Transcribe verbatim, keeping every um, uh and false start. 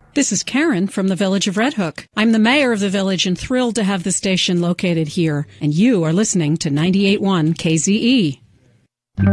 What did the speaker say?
This is Karen from the village of Red Hook. I'm the mayor of the village and thrilled to have the station located here. And you are listening to ninety-eight point one K Z E.